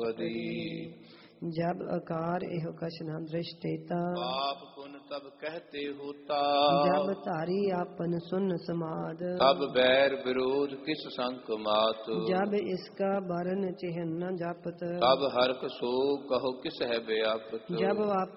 द्रौपदी। जब आकार एह कछ न दृष्टेता, पाप पुन तब कहते होता। जब धारी आपन सुन समाद, तब बैर विरोध किस संक मात। जब इसका बरन चिन्ह न जापत, तब हरख सो कहो किस है व्यापत। जब